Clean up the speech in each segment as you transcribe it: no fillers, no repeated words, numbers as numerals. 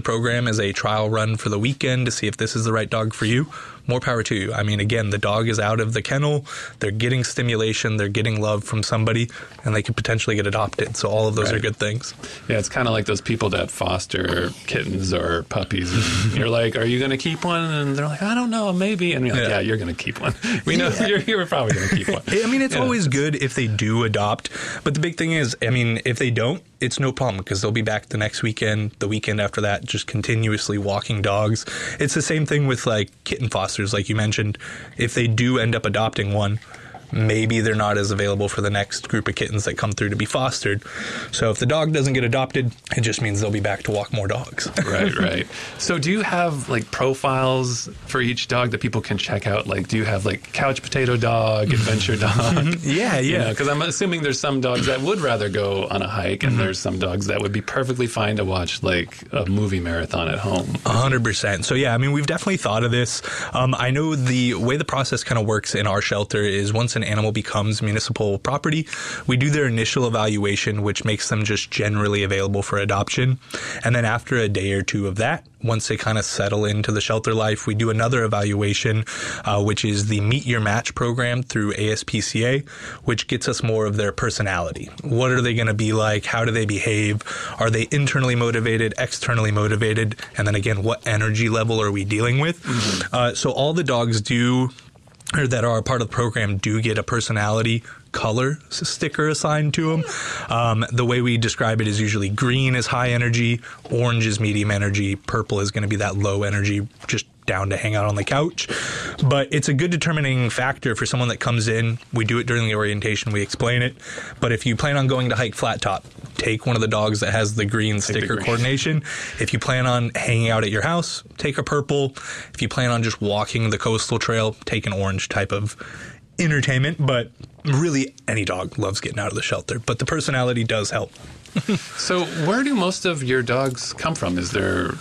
program as a trial run for the weekend to see if this is the right dog for you, more power to you. I mean, again, the dog is out of the kennel. They're getting stimulation. They're getting love from somebody, and they could potentially get adopted. So all of those are good things. Yeah, it's kind of like those people that foster kittens or puppies. You're like, are you going to keep one? And they're like, I don't know, maybe. And you're like, yeah, you're going to keep one. We know you're probably going to keep one. I mean, it's always good if they do adopt. But the big thing is, I mean, if they don't, it's no problem because they'll be back the next weekend, the weekend after that, just continuously walking dogs. It's the same thing with like kitten fosters, like you mentioned. If they do end up adopting one, maybe they're not as available for the next group of kittens that come through to be fostered. So if the dog doesn't get adopted, it just means they'll be back to walk more dogs. Right. So do you have like profiles for each dog that people can check out? Like, do you have like couch potato dog, adventure dog? Yeah. Because I'm assuming there's some dogs that would rather go on a hike, and there's some dogs that would be perfectly fine to watch like a movie marathon at home. 100%. So yeah, I mean, we've definitely thought of this. I know the way the process kind of works in our shelter is once an animal becomes municipal property, we do their initial evaluation, which makes them just generally available for adoption. And then after a day or two of that, once they kind of settle into the shelter life, we do another evaluation, which is the Meet Your Match program through ASPCA, which gets us more of their personality. What are they going to be like? How do they behave? Are they internally motivated, externally motivated? And then again, what energy level are we dealing with? So all the dogs or that are a part of the program do get a personality color sticker assigned to them. The way we describe it is usually green is high energy, orange is medium energy, purple is going to be that low energy, just down to hang out on the couch. But it's a good determining factor for someone that comes in. We do it during the orientation. We explain it. But if you plan on going to hike Flat Top, take one of the dogs that has the green sticker coordination. If you plan on hanging out at your house, take a purple. If you plan on just walking the coastal trail, take an orange type of entertainment. But really, any dog loves getting out of the shelter. But the personality does help. So where do most of your dogs come from? Is there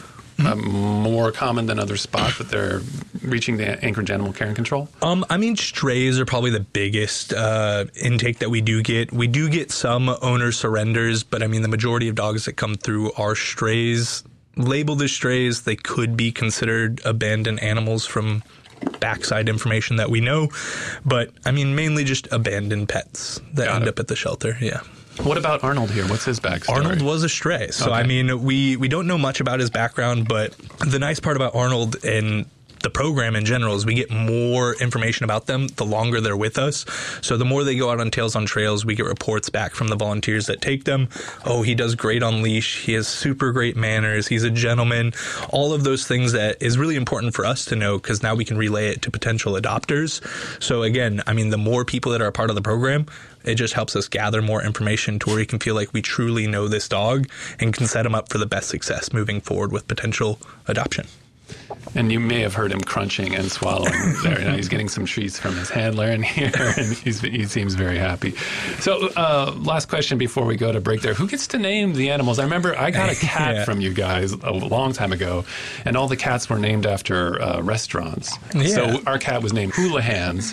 more common than other spots that they're reaching the Anchorage Animal Care and Control? I mean, strays are probably the biggest intake that we do get. We do get some owner surrenders, but I mean, the majority of dogs that come through are strays. Labeled as strays, they could be considered abandoned animals from backside information that we know. But I mean, mainly just abandoned pets that end up at the shelter. Yeah. What about Arnold here? What's his backstory? Arnold was a stray. So, I mean, we don't know much about his background, but the nice part about Arnold and the program in general is we get more information about them the longer they're with us. So the more they go out on Tails on Trails, we get reports back from the volunteers that take them. Oh, he does great on leash. He has super great manners. He's a gentleman. All of those things that is really important for us to know because now we can relay it to potential adopters. So again, I mean, the more people that are a part of the program, it just helps us gather more information to where we can feel like we truly know this dog and can set him up for the best success moving forward with potential adoption. And you may have heard him crunching and swallowing there. You know, he's getting some treats from his handler in here, and he seems very happy. So last question before we go to break there. Who gets to name the animals? I remember I got a cat from you guys a long time ago, and all the cats were named after restaurants. Yeah. So our cat was named Hula Hands,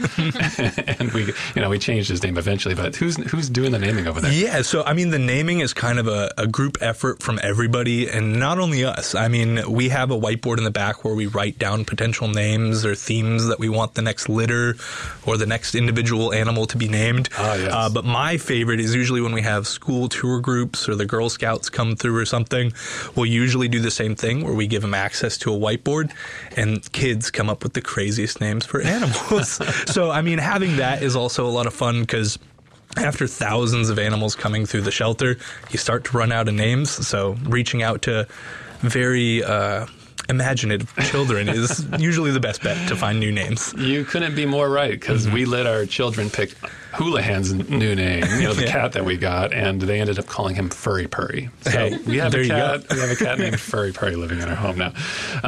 and we changed his name eventually. But who's doing the naming over there? Yeah, so I mean, the naming is kind of a group effort from everybody, and not only us. I mean, we have a whiteboard in the back where we write down potential names or themes that we want the next litter or the next individual animal to be named. Yes. But my favorite is usually when we have school tour groups or the Girl Scouts come through or something. We'll usually do the same thing where we give them access to a whiteboard and kids come up with the craziest names for animals. So, I mean, having that is also a lot of fun because after thousands of animals coming through the shelter, you start to run out of names. So reaching out to very imaginative children is usually the best bet to find new names. You couldn't be more right because we let our children pick Hula Hand's new name, the cat that we got, and they ended up calling him Furry Purry. So we have a cat named Furry Purry living in our home now.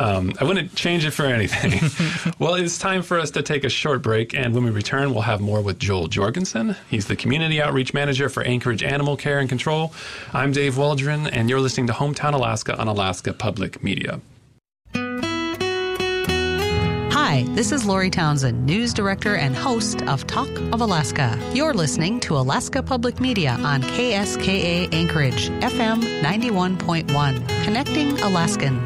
I wouldn't change it for anything. Well, it's time for us to take a short break, and when we return, we'll have more with Joel Jorgensen. He's the Community Outreach Manager for Anchorage Animal Care and Control. I'm Dave Waldron, and you're listening to Hometown Alaska on Alaska Public Media. Hi, this is Lori Townsend, News Director and host of Talk of Alaska. You're listening to Alaska Public Media on KSKA Anchorage, FM 91.1, connecting Alaskans.